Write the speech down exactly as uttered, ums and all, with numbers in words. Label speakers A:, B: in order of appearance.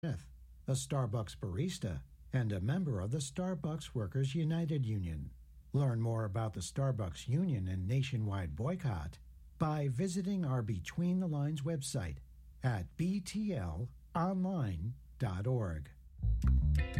A: Smith, a Starbucks barista, and a member of the Starbucks Workers United Union. Learn more about the Starbucks Union and nationwide boycott by visiting our Between the Lines website at b t l online dot org.